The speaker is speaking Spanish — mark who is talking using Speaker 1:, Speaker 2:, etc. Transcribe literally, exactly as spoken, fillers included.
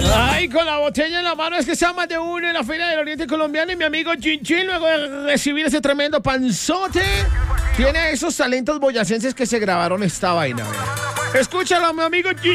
Speaker 1: Ay, con la botella en la mano es que se más de uno en la Feria del Oriente Colombiano y mi amigo Chinchín, luego de recibir ese tremendo panzote, tiene esos talentos boyacenses que se grabaron esta vaina. Escúchalo, mi amigo Chinchín.